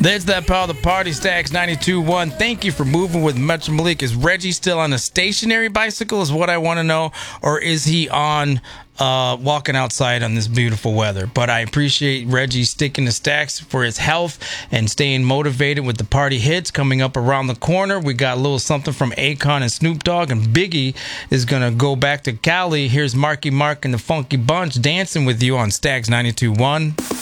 There's that power of the party, Stacks 92.1. Thank you for moving with Metro Malik. Is Reggie still on a stationary bicycle is what I want to know, or is he on walking outside on this beautiful weather? But I appreciate Reggie sticking to Stacks for his health and staying motivated with the party hits coming up around the corner. We got a little something from Akon and Snoop Dogg, and Biggie is going to go back to Cali. Here's Marky Mark and the Funky Bunch dancing with you on Stacks 92.1.